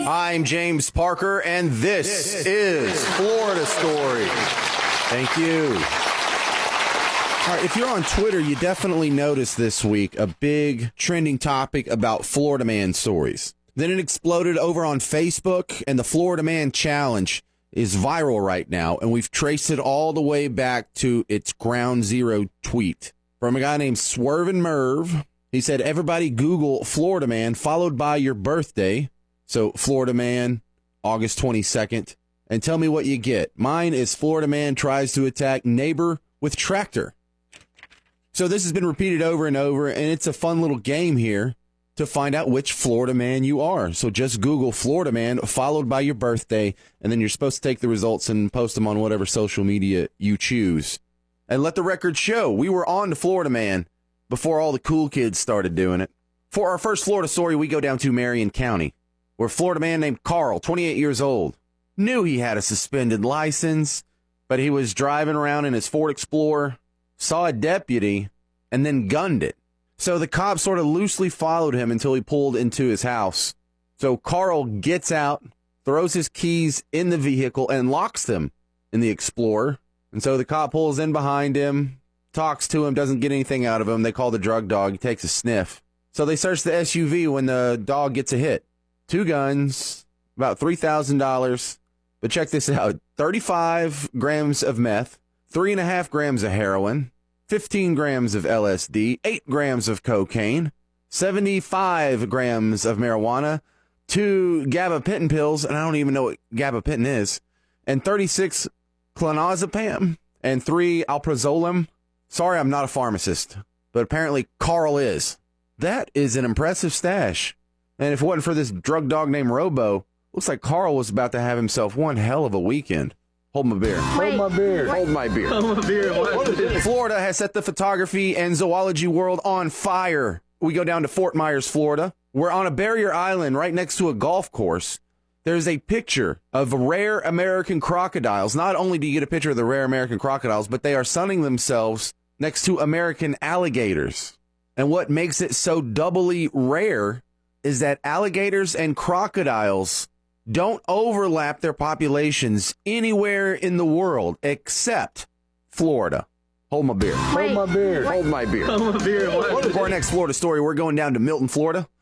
I'm James Parker, and this is Florida Story. Thank you. All right, if you're on Twitter, you definitely noticed this week a big trending topic about Florida Man stories. Then it exploded over on Facebook, and the Florida Man Challenge is viral right now, and we've traced it all the way back to its ground zero tweet from a guy named Swervin' Merv. He said, everybody Google Florida Man followed by your birthday. So Florida Man, August 22nd, and tell me what you get. Mine is Florida Man tries to attack neighbor with tractor. So this has been repeated over and over, and it's a fun little game here to find out which Florida Man you are. So just Google Florida Man followed by your birthday, and then you're supposed to take the results and post them on whatever social media you choose. And let the record show, we were on to Florida Man before all the cool kids started doing it. For our first Florida story, we go down to Marion County, where a Florida man named Carl, 28 years old, knew he had a suspended license, but he was driving around in his Ford Explorer, saw a deputy, and then gunned it. So the cop sort of loosely followed him until he pulled into his house. So Carl gets out, throws his keys in the vehicle, and locks them in the Explorer. And so the cop pulls in behind him, talks to him, doesn't get anything out of him. They call the drug dog. He takes a sniff. So they search the SUV when the dog gets a hit. 2 guns, about $3,000. But check this out. 35 grams of meth, 3.5 grams of heroin, 15 grams of LSD, 8 grams of cocaine, 75 grams of marijuana, 2 gabapentin pills, and I don't even know what gabapentin is, and 36 clonazepam, and 3 alprazolam. Sorry, I'm not a pharmacist, but apparently Carl is. That is an impressive stash. And if it wasn't for this drug dog named Robo, looks like Carl was about to have himself one hell of a weekend. Hold my beer. Hold my beer. Hold my beer. Hold my beer. Florida has set the photography and zoology world on fire. We go down to Fort Myers, Florida. We're on a barrier island right next to a golf course. There's a picture of rare American crocodiles. Not only do you get a picture of the rare American crocodiles, but they are sunning themselves next to American alligators. And what makes it so doubly rare is that alligators and crocodiles don't overlap their populations anywhere in the world except Florida. Hold my beer. Hold my beer. Hold my beer. Hold my beer. For our next Florida story, we're going down to Milton, Florida,